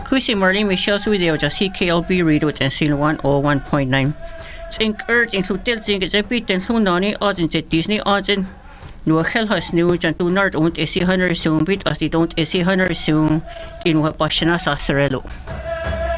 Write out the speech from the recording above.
Kusi Marlene Michelle's video just CKLB radio and seal 101.9. Think urge in hotel thing is a bit and so nani odds in Disney odds in no hell has new and do not own a 100 soon bit as they don't a 100 soon in what Bashana Sasarello.